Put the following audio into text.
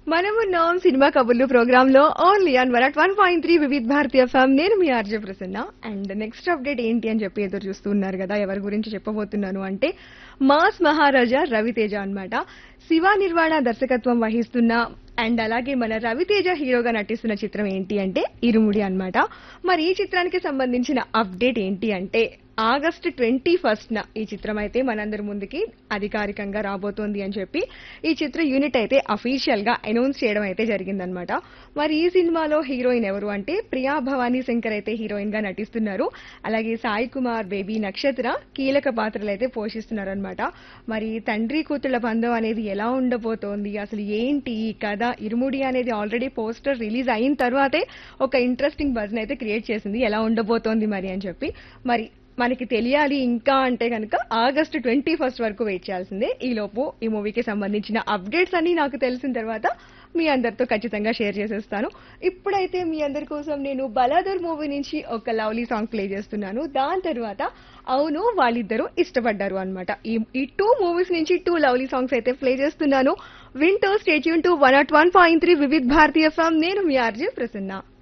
మనమున్నాం సినిమా కబుర్లు ప్రోగ్రామ్ లో only on 101.3 Vividh Bharatiya FM. నేను మీ RJ Prasanna. And next update ఏంటి అని చెప్పి ఎదురు చూస్తున్నారు కదా, ఎవరి గురించి చెప్పబోతున్నాను అంటే మాస్ మహారాజా రవితేజ అన్నమాట. శివ నిర్వాణ దర్శకత్వం వహిస్తున్న అండ్ అలాగే మన రవితేజ హీరోగా నటిస్తున్న చిత్రం ఏంటి అంటే ఇరుముడి అన్నమాట. మరి ఈ చిత్రానికి సంబంధించిన అప్డేట్ ఏంటి అంటే ఆగస్టు 21న ఈ చిత్రం అయితే మనందరి ముందుకి అధికారికంగా రాబోతోంది అని చెప్పి ఈ చిత్ర యూనిట్ అయితే అఫీషియల్ గా అనౌన్స్ చేయడం అయితే జరిగిందనమాట. మరి ఈ సినిమాలో హీరోయిన్ ఎవరు అంటే ప్రియా భవానీ శంకర్ అయితే హీరోయిన్ గా నటిస్తున్నారు. అలాగే సాయి కుమార్, బేబీ నక్షత్ర కీలక పాత్రలు అయితే పోషిస్తున్నారు అనమాట. మరి తండ్రి కూతుళ్ల బంధం అనేది ఎలా ఉండబోతోంది, అసలు ఏంటి ఈ కథ, ఇరుముడి అనేది ఆల్రెడీ పోస్టర్ రిలీజ్ అయిన తర్వాతే ఒక ఇంట్రెస్టింగ్ బజ్ అయితే క్రియేట్ చేసింది ఎలా ఉండబోతోంది మరి అని చెప్పి. మరి మనకి తెలియాలి ఇంకా అంటే కనుక ఆగస్టు 21 వరకు వెయిట్ చేయాల్సిందే. ఈ లోపు ఈ మూవీకి సంబంధించిన అప్డేట్స్ అన్ని నాకు తెలిసిన తర్వాత మీ అందరితో ఖచ్చితంగా షేర్ చేసేస్తాను. ఇప్పుడైతే మీ అందరి కోసం నేను బలాదూర్ మూవీ నుంచి ఒక లవ్లీ సాంగ్ ప్లే చేస్తున్నాను. దాని తర్వాత అవును వాళ్ళిద్దరూ ఇష్టపడ్డారు అన్నమాట. ఈ టూ మూవీస్ నుంచి టూ లవ్లీ సాంగ్స్ అయితే ప్లే చేస్తున్నాను. వింటూ stay tune to 101.3 Vividh Bharatiya FM. నేను మీ ఆర్జే ప్రసన్న.